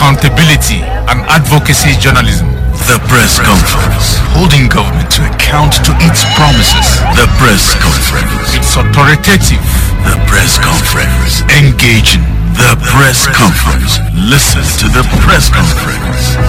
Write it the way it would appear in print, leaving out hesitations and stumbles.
accountability and advocacy journalism. The Press Conference, holding government to account to its promises. The Press Conference. It's authoritative. The Press Conference. Engaging. The Press Conference. Listen to the Press Conference.